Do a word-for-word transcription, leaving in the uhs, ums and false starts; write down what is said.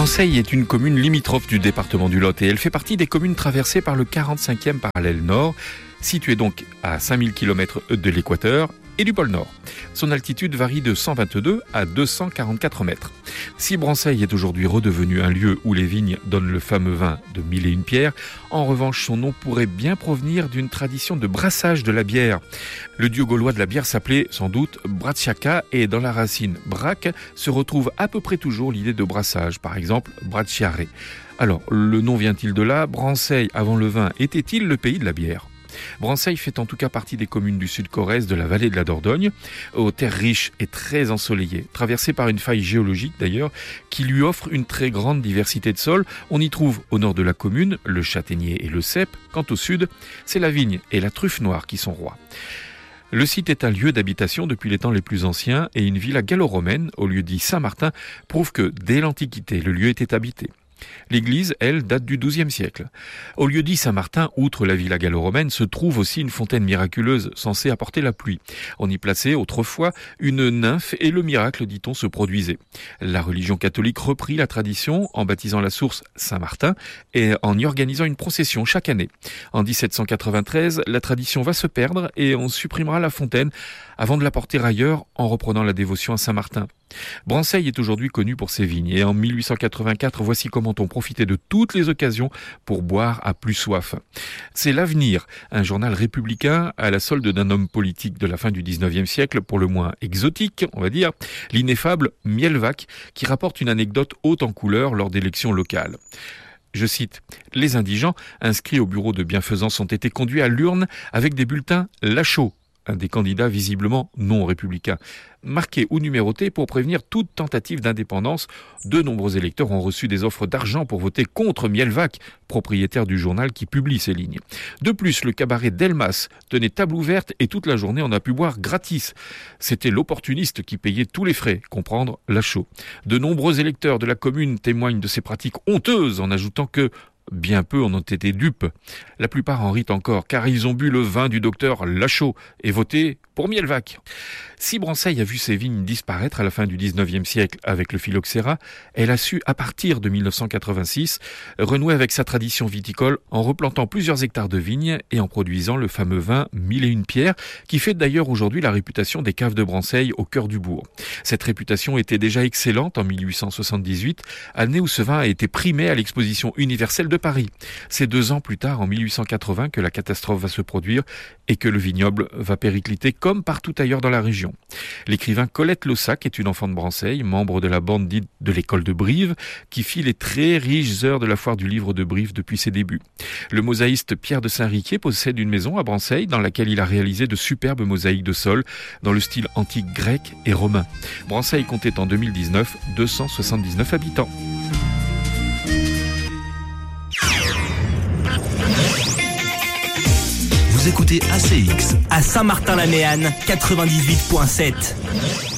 Branceil est une commune limitrophe du département du Lot et elle fait partie des communes traversées par le quarante-cinquième parallèle nord, située donc à cinq mille kilomètres de l'équateur et du pôle Nord. Son altitude varie de cent vingt-deux à deux cent quarante-quatre mètres. Si Branceil est aujourd'hui redevenu un lieu où les vignes donnent le fameux vin de mille et une pierres, en revanche son nom pourrait bien provenir d'une tradition de brassage de la bière. Le dieu gaulois de la bière s'appelait sans doute Bratsiaka et dans la racine brac se retrouve à peu près toujours l'idée de brassage, par exemple Bratsiare. Alors, le nom vient-il de là? Branceil, avant le vin, était-il le pays de la bière? Branceil fait en tout cas partie des communes du sud-Corrèze de la vallée de la Dordogne, aux terres riches et très ensoleillées, traversées par une faille géologique d'ailleurs, qui lui offre une très grande diversité de sols. On y trouve au nord de la commune le châtaignier et le cèpe, quant au sud, c'est la vigne et la truffe noire qui sont rois. Le site est un lieu d'habitation depuis les temps les plus anciens et une villa gallo-romaine, au lieu dit Saint-Martin, prouve que dès l'Antiquité, le lieu était habité. L'église, elle, date du douzième siècle. Au lieu dit Saint-Martin, outre la villa gallo-romaine, se trouve aussi une fontaine miraculeuse censée apporter la pluie. On y plaçait autrefois une nymphe et le miracle, dit-on, se produisait. La religion catholique reprit la tradition en baptisant la source Saint-Martin et en y organisant une procession chaque année. En dix-sept cent quatre-vingt-treize, la tradition va se perdre et on supprimera la fontaine avant de la porter ailleurs en reprenant la dévotion à Saint-Martin. Branceil est aujourd'hui connu pour ses vignes et en mille huit cent quatre-vingt-quatre, voici comment on profitait de toutes les occasions pour boire à plus soif. C'est l'Avenir, un journal républicain à la solde d'un homme politique de la fin du dix-neuvième siècle, pour le moins exotique, on va dire, l'ineffable Mielvac, qui rapporte une anecdote haute en couleur lors d'élections locales. Je cite, « Les indigents inscrits au bureau de bienfaisance ont été conduits à l'urne avec des bulletins Lachaud, un des candidats visiblement non républicains, marqués ou numérotés pour prévenir toute tentative d'indépendance. De nombreux électeurs ont reçu des offres d'argent pour voter contre Mielvac, propriétaire du journal qui publie ces lignes. De plus, le cabaret Delmas tenait table ouverte et toute la journée on a pu boire gratis. C'était l'opportuniste qui payait tous les frais, comprendre Lachaud. De nombreux électeurs de la commune témoignent de ces pratiques honteuses en ajoutant que bien peu en ont été dupes. La plupart en rient encore, car ils ont bu le vin du docteur Lachaud et voté pour Mielvac. Si Branceil a vu ses vignes disparaître à la fin du dix-neuvième siècle avec le phylloxéra, elle a su, à partir de mille neuf cent quatre-vingt-six, renouer avec sa tradition viticole en replantant plusieurs hectares de vignes et en produisant le fameux vin mille et une pierres, qui fait d'ailleurs aujourd'hui la réputation des caves de Branceil au cœur du bourg. Cette réputation était déjà excellente en mille huit cent soixante-dix-huit, année où ce vin a été primé à l'exposition universelle de Paris. C'est deux ans plus tard, en mille huit cent quatre-vingts, que la catastrophe va se produire et que le vignoble va péricliter comme partout ailleurs dans la région. L'écrivain Colette Lossac est une enfant de Branceil, membre de la bande dite de l'école de Brive, qui fit les très riches heures de la foire du livre de Brive depuis ses débuts. Le mosaïste Pierre de Saint-Riquier possède une maison à Branceil dans laquelle il a réalisé de superbes mosaïques de sol dans le style antique grec et romain. Branceil comptait en deux mille dix-neuf deux cent soixante-dix-neuf habitants. Vous écoutez A C X à Saint-Martin-la-Méanne quatre-vingt-dix-huit virgule sept.